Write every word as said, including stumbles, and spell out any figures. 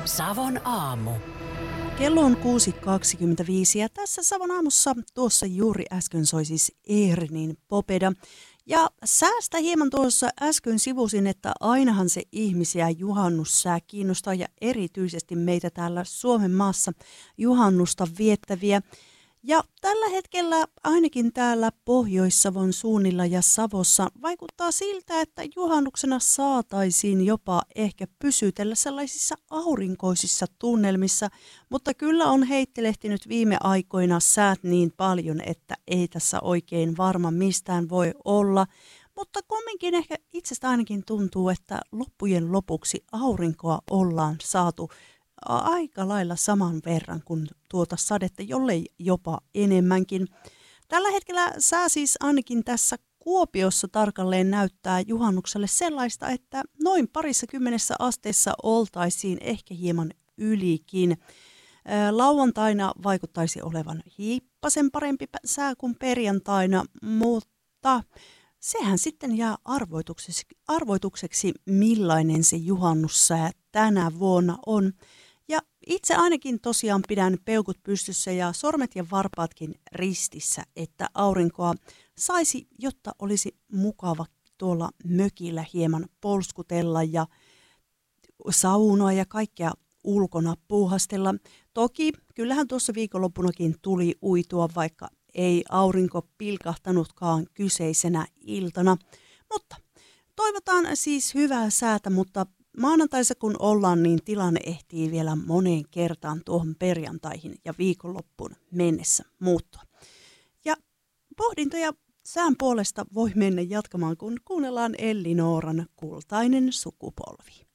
Savon aamu. Kello on kuusi kaksikymmentäviisi ja tässä Savon aamussa tuossa juuri äsken soi siis Eerinin Popeda. Ja säästä hieman tuossa äsken sivusin, että ainahan se ihmisiä juhannussää kiinnostaa ja erityisesti meitä täällä Suomen maassa juhannusta viettäviä. Ja tällä hetkellä ainakin täällä Pohjois-Savon suunnilla ja Savossa vaikuttaa siltä, että juhannuksena saataisiin jopa ehkä pysytellä sellaisissa aurinkoisissa tunnelmissa, mutta kyllä on heittelehtinyt viime aikoina säät niin paljon, että ei tässä oikein varma mistään voi olla. Mutta kumminkin ehkä itsestä ainakin tuntuu, että loppujen lopuksi aurinkoa ollaan saatu aika lailla saman verran kuin tuota sadetta, jollei jopa enemmänkin. Tällä hetkellä sää siis ainakin tässä Kuopiossa tarkalleen näyttää juhannukselle sellaista, että noin parissa kymmenessä asteessa oltaisiin ehkä hieman ylikin. Lauantaina vaikuttaisi olevan hiippasen parempi sää kuin perjantaina, mutta sehän sitten jää arvoitukseksi, arvoitukseksi millainen se juhannussää tänä vuonna on. Ja itse ainakin tosiaan pidän peukut pystyssä ja sormet ja varpaatkin ristissä, että aurinkoa saisi, jotta olisi mukava tuolla mökillä hieman polskutella ja saunoa ja kaikkea ulkona puuhastella. Toki kyllähän tuossa viikonloppunakin tuli uitua, vaikka ei aurinko pilkahtanutkaan kyseisenä iltana. Mutta toivotaan siis hyvää säätä, mutta maanantaissa kun ollaan, niin tilanne ehtii vielä moneen kertaan tuohon perjantaihin ja viikonloppuun mennessä muuttua. Ja pohdintoja sään puolesta voi mennä jatkamaan, kun kuunnellaan Elli Nooran Kultainen sukupolvi.